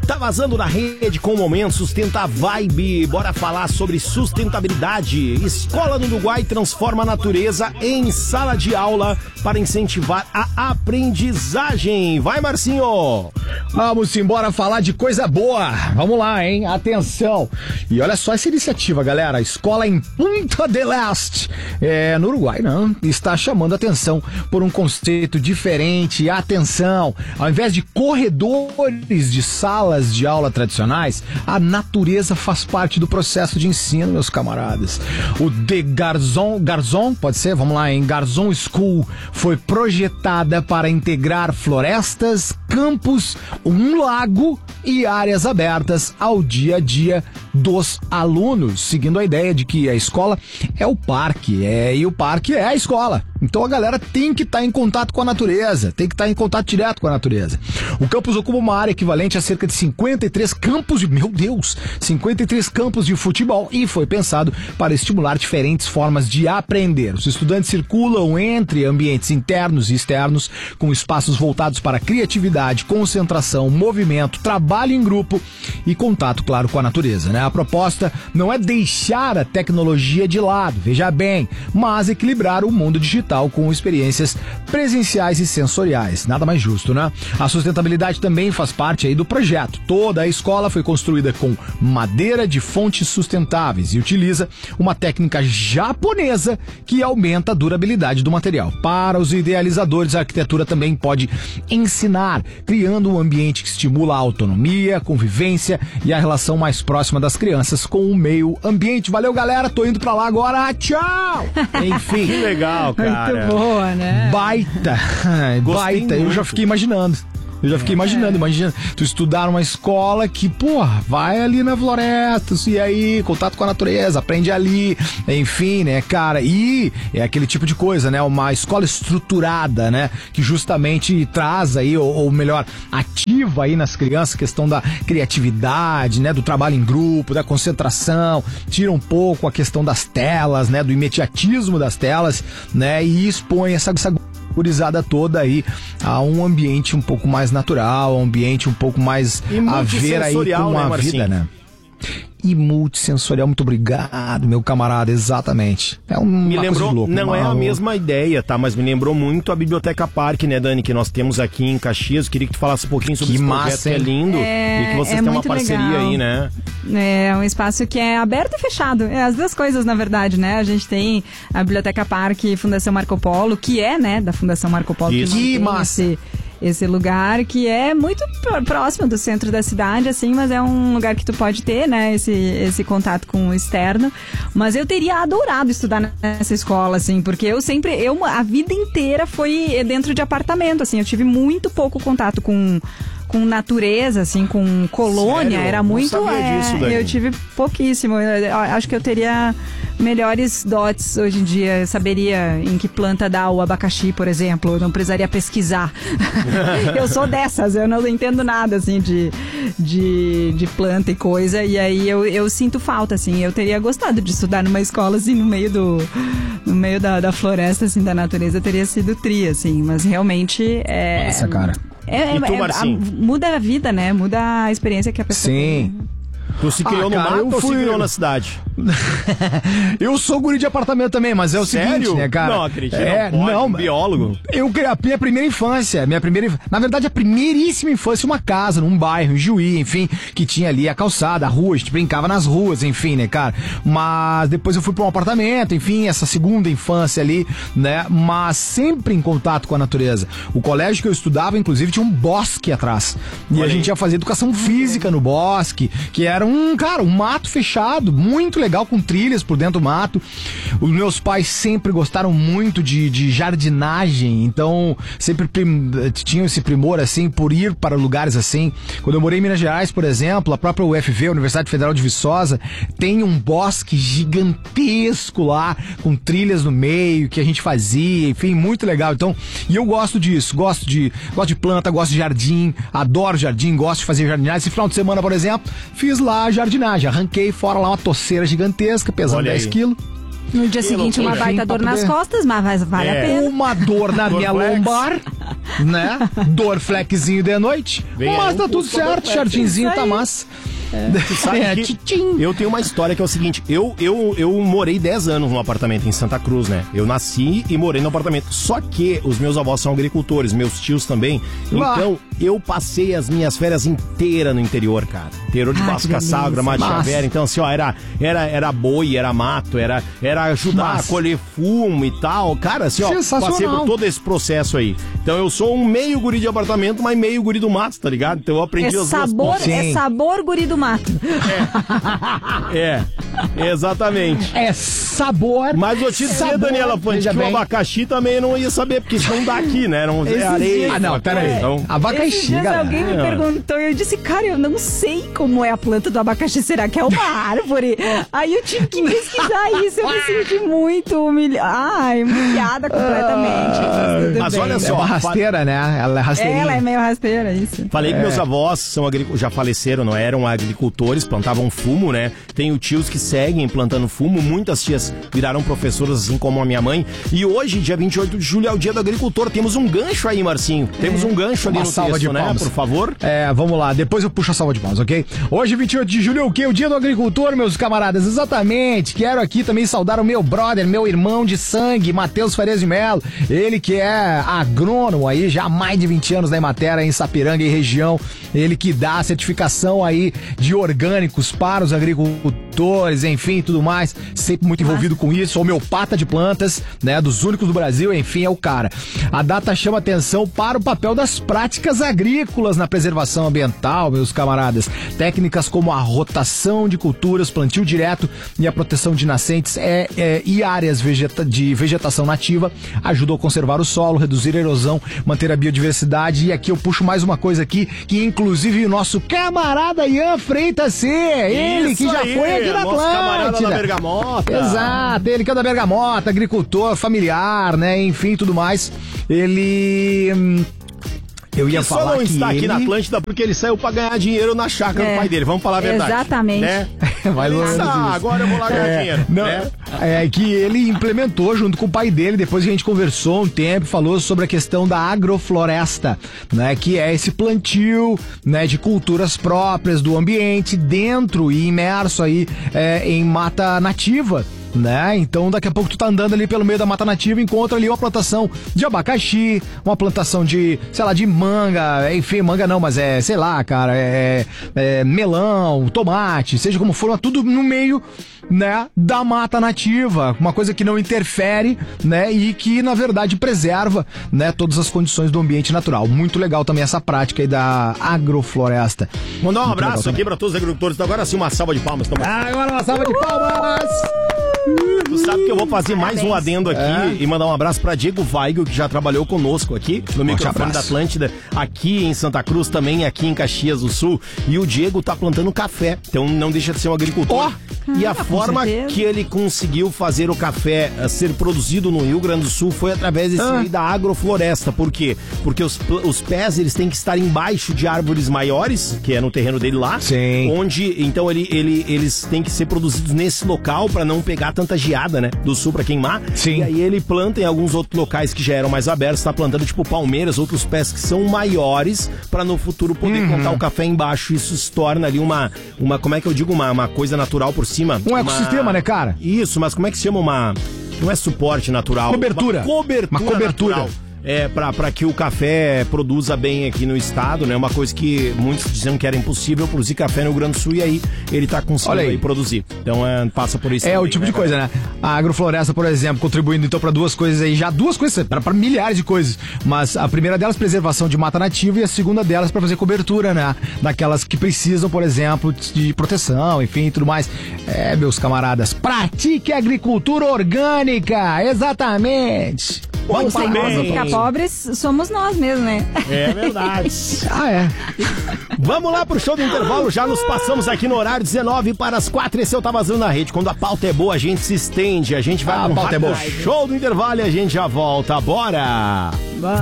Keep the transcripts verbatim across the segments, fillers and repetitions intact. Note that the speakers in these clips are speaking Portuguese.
Tá vazando na rede com o Momento Sustenta a Vibe. Bora falar sobre sustentabilidade. Escola no Uruguai transforma a natureza em sala de aula para incentivar a aprendizagem. Vai, Marcinho! Vamos embora falar de coisa boa. Vamos lá, hein? Atenção. E olha só essa iniciativa, galera. A escola em Punta del Este, é, no Uruguai, não, está chamando atenção por um conceito diferente. Atenção, ao invés de corredores de salas de aula tradicionais, a natureza faz parte do processo de ensino, meus camaradas. O De Garzon, Garzon, pode ser? Vamos lá, em Garzon School foi projetada para integrar florestas, campos, um lago e áreas abertas ao dia a dia dos alunos, seguindo a ideia de que a escola é o parque, é, e o parque é a escola. Então a galera tem que estar em contato com a natureza, tem que estar em contato direto com a natureza. O campus ocupa uma área equivalente a cerca de cinquenta e três campos de, meu Deus, cinquenta e três campos de futebol e foi pensado para estimular diferentes formas de aprender. Os estudantes circulam entre ambientes internos e externos, com espaços voltados para criatividade, concentração, movimento, trabalho em grupo e contato, claro, com a natureza, né? A proposta não é deixar a tecnologia de lado, veja bem, mas equilibrar o mundo digital com experiências presenciais e sensoriais. Nada mais justo, né? A sustentabilidade também faz parte aí do projeto. Toda a escola foi construída com madeira de fontes sustentáveis e utiliza uma técnica japonesa que aumenta a durabilidade do material. Para os idealizadores, a arquitetura também pode ensinar, criando um ambiente que estimula a autonomia, a convivência e a relação mais próxima das crianças com o meio ambiente. Valeu, galera, tô indo pra lá agora, tchau! Enfim, que legal, cara. Muito boa, né? Baita, baita, eu já fiquei imaginando. Eu já fiquei imaginando, é. imagina, tu estudar numa escola que, porra, vai ali na floresta, e aí, contato com a natureza, aprende ali, enfim, né, cara, e é aquele tipo de coisa, né, uma escola estruturada, né, que justamente traz aí, ou, ou melhor, ativa aí nas crianças a questão da criatividade, né, do trabalho em grupo, da concentração, tira um pouco a questão das telas, né, do imediatismo das telas, né, e expõe essa, essa gurizada toda aí a um ambiente um pouco mais natural, um ambiente um pouco mais a ver aí com né, a vida, né? E multissensorial, muito obrigado, meu camarada, exatamente. É um Me lembrou, coisa de louco, não uma... é a mesma ideia, tá? Mas me lembrou muito a Biblioteca Parque, né, Dani, que nós temos aqui em Caxias. Queria que tu falasse um pouquinho sobre que esse massa, projeto, que é lindo. É, e que vocês é têm uma parceria legal. aí, né? É um espaço que é aberto e fechado. É as duas coisas, na verdade, né? A gente tem a Biblioteca Parque Fundação Marco Polo, que é, né, da Fundação Marco Polo. Isso. Que Que massa! Esse, esse lugar que é muito próximo do centro da cidade, assim, mas é um lugar que tu pode ter, né, esse, esse contato com o externo. Mas eu teria adorado estudar nessa escola, assim, porque eu sempre, eu, a vida inteira foi dentro de apartamento, assim, eu tive muito pouco contato com... com natureza, assim, com colônia. Sério? Era muito... Não sabia é, disso, Dani. Eu tive pouquíssimo. Eu, eu acho que eu teria melhores dotes hoje em dia. Eu saberia em que planta dá o abacaxi, por exemplo. Eu não precisaria pesquisar. Eu sou dessas, eu não entendo nada, assim, de, de, de planta e coisa. E aí eu, eu sinto falta, assim. Eu teria gostado de estudar numa escola, assim, no meio do... no meio da, da floresta, assim, da natureza. Teria sido tri, assim. Mas realmente é... Nossa, cara. É, E tu, é, Marcinho? a, muda a vida, né? Muda a experiência que a pessoa Sim. tem. Tu se criou Ah, no cara, mato eu ou se fui- criou na cidade? Eu sou guri de apartamento também, mas é o Sério? seguinte, né, cara? Não acredito, É, não pode, não, um biólogo. Eu criei a minha primeira infância, minha primeira, na verdade a primeiríssima infância, uma casa num bairro, em Juí, enfim, que tinha ali a calçada, a rua, a gente brincava nas ruas, enfim, né, cara? Mas depois eu fui para um apartamento, enfim, essa segunda infância ali, né? Mas sempre em contato com a natureza. O colégio que eu estudava, inclusive, tinha um bosque atrás. E Olha a gente aí. ia fazer educação física no bosque, que era um, cara, um mato fechado, muito legal, com trilhas por dentro do mato. Os meus pais sempre gostaram muito de, de jardinagem, então sempre prim, tinham esse primor, assim, por ir para lugares assim. Quando eu morei em Minas Gerais, por exemplo, a própria U F V, a Universidade Federal de Viçosa, tem um bosque gigantesco lá, com trilhas no meio, que a gente fazia, enfim, muito legal. Então, e eu gosto disso, gosto de, gosto de planta, gosto de jardim, adoro jardim, gosto de fazer jardinagem. Esse final de semana, por exemplo, fiz lá a jardinagem, arranquei fora lá uma toceira gigantesca, pesando Olha dez aí. quilos. No dia seguinte, uma loucura. baita dor Pra nas poder- costas, mas vale É. a pena. Uma dor na minha Dorflex. lombar, né? Dorflexzinho de noite. Vem Mas aí tá um tudo curso certo, Dorflex, jardinzinho isso tá aí. massa. Tu sabe É, que tchim. eu tenho uma história que é o seguinte, eu, eu, eu morei dez anos num apartamento em Santa Cruz, né? Eu nasci e morei no apartamento. Só que os meus avós são agricultores, meus tios também. Lá. Então, eu passei as minhas férias inteiras no interior, cara. Interior de Ah, Baço que Caçagra, delícia. Machavera. Então, assim, ó, era, era, era boi, era mato, era, era ajudar Massa. a colher fumo e tal. Cara, assim, ó, Sensacional. passei por todo esse processo aí. Então, eu sou um meio guri de apartamento, mas meio guri do mato, tá ligado? Então, eu aprendi É as duas sabor, coisas. é Sim. sabor guri do mato. É, exatamente. É sabor. Mas eu te dizer, Sabor. Daniela Fante, Veja que o bem. abacaxi também eu não ia saber, porque isso não dá aqui, né? Não, é Esses areia. dias- Ah, não, pera aí. Então, Esses Abacaxi, dias galera. alguém me É. perguntou e eu disse, cara, eu não sei como é a planta do abacaxi. Será que é uma árvore? Aí eu tive que pesquisar isso. Eu me senti muito humilhada. Ai, humilhada completamente. Mas tudo Mas bem. olha É só, uma rasteira, né? Ela é rasteirinha. Ela é meio rasteira, isso. falei que meus avós são agric... já faleceram, não eram agricultores, plantavam fumo, né? Tenho tios que seguem plantando fumo, muitas tias viraram professoras, assim como a minha mãe. E hoje, dia vinte e oito de julho, é o dia do agricultor. Temos um gancho aí, Marcinho. Temos um gancho ali Uma no salva texto, de né? palmas. Por favor. É, vamos lá, depois eu puxo a salva de palmas, ok? Hoje, vinte e oito de julho, é o quê? O dia do agricultor, meus camaradas, exatamente. Quero aqui também saudar o meu brother, meu irmão de sangue, Matheus Farias de Mello. Ele que é agrônomo aí, já há mais de vinte anos na Emater, em Sapiranga e região. Ele que dá a certificação aí de orgânicos para os agricultores, enfim, tudo mais. Sempre muito envolvido com isso. Homeopata de plantas, né? Dos únicos do Brasil, enfim, é o cara. A data chama atenção para o papel das práticas agrícolas na preservação ambiental, meus camaradas. Técnicas como a rotação de culturas, plantio direto e a proteção de nascentes é, é, e áreas vegeta, de vegetação nativa ajudam a conservar o solo, reduzir a erosão, manter a biodiversidade. E aqui eu puxo mais uma coisa aqui, que inclusive o nosso camarada Ian Freitas C, ele que Isso já aí, foi aqui na nosso camarada Atlântida. da Bergamota. Exato, ele que é da Bergamota, agricultor, familiar, né, enfim, tudo mais. Ele... hum, Eu ia E só falar não que está ele... aqui na Atlântida porque ele saiu pra ganhar dinheiro na chácara É, do pai dele. Vamos falar a verdade. exatamente. Né? Mais ou Ele disse, menos ah, isso. agora eu vou lá ganhar É, dinheiro. não, né? é que ele implementou junto com o pai dele, depois que a gente conversou um tempo, falou sobre a questão da agrofloresta, né, que é esse plantio, né, de culturas próprias do ambiente dentro e imerso aí é, em mata nativa. Né? Então daqui a pouco tu tá andando ali pelo meio da mata nativa e encontra ali uma plantação de abacaxi, uma plantação de, sei lá, de manga, enfim, manga não, mas é, sei lá, cara, é, é melão, tomate, seja como for, mas tudo no meio, né, da mata nativa, uma coisa que não interfere, né, e que na verdade preserva, né, todas as condições do ambiente natural. Muito legal também essa prática aí da agrofloresta. Mandar um Muito abraço legal aqui pra todos os agricultores. Então, agora sim, uma salva de palmas. Toma. Agora uma salva de palmas! Tu sabe que eu vou fazer mais um Parabéns. adendo aqui É. e mandar um abraço pra Diego Weigel, que já trabalhou conosco aqui no microfone abraço. da Atlântida, aqui em Santa Cruz, também aqui em Caxias do Sul. E o Diego tá plantando café, então não deixa de ser um agricultor. E a Ah, com forma certeza. que ele conseguiu fazer o café eh, ser produzido no Rio Grande do Sul foi através desse Ah. aí da agrofloresta. Por quê? Porque os, pl- os pés eles têm que estar embaixo de árvores maiores, que é no terreno dele lá. Sim. Onde, então, ele, ele, eles têm que ser produzidos nesse local para não pegar tanta geada, né? Do sul para queimar. Sim. E aí ele planta em alguns outros locais que já eram mais abertos, tá plantando tipo palmeiras, outros pés que são maiores para no futuro poder Uhum. plantar o café embaixo. Isso se torna ali uma, uma como é que eu digo, uma, uma coisa natural por cima. Um Uma- ecossistema, né, cara? Isso, mas como é que se chama uma... Não é suporte natural. Cobertura. Uma cobertura. Uma cobertura. natural. É, pra, pra que o café produza bem aqui no estado, né? Uma coisa que muitos diziam que era impossível produzir café no Rio Grande do Sul e aí ele tá conseguindo Olha aí. aí produzir. Então é, passa por isso É também, o tipo né, de coisa, cara? né? A agrofloresta, por exemplo, contribuindo então para duas coisas aí, já duas coisas, para milhares de coisas. Mas a primeira delas, preservação de mata nativa, e a segunda delas, para fazer cobertura, né? Daquelas que precisam, por exemplo, de proteção, enfim, tudo mais. É, meus camaradas, pratique agricultura orgânica, exatamente. Vamos Sem também. nós ficar pobres, somos nós mesmo, né? É verdade. Ah, é. Vamos lá pro show do intervalo, já nos passamos aqui no horário dezenove para as quatro. Esse eu Tá Vazando na Rede. Quando a pauta é boa, a gente se estende, a gente vai Ah, pro a pauta é rápido boa. show do intervalo e a gente já volta. Bora!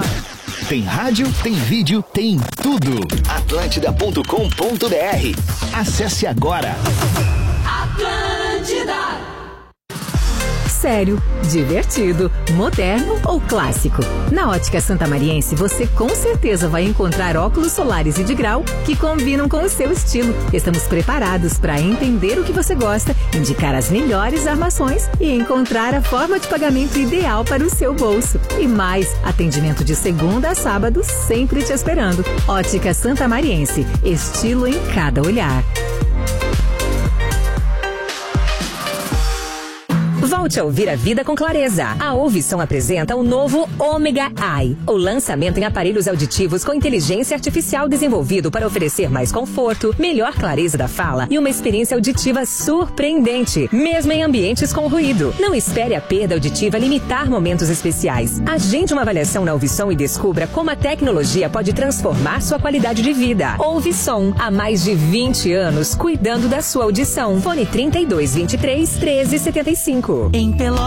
Tem rádio, tem vídeo, tem tudo. Atlântida ponto com ponto br. Acesse agora. sério, divertido, moderno ou clássico. Na Ótica Santamariense, você com certeza vai encontrar óculos solares e de grau que combinam com o seu estilo. Estamos preparados para entender o que você gosta, indicar as melhores armações e encontrar a forma de pagamento ideal para o seu bolso. E mais, atendimento de segunda a sábado, sempre te esperando. Ótica Santamariense, estilo em cada olhar. Volte a ouvir a vida com clareza. A Ouvição apresenta o novo Ômega Eye, o lançamento em aparelhos auditivos com inteligência artificial desenvolvido para oferecer mais conforto, melhor clareza da fala e uma experiência auditiva surpreendente, mesmo em ambientes com ruído. Não espere a perda auditiva limitar momentos especiais. Agende uma avaliação na Ouvição e descubra como a tecnologia pode transformar sua qualidade de vida. Ouvição, há mais de vinte anos, cuidando da sua audição. Fone trinta e dois, vinte e três, treze, setenta e cinco. Em Pelotas.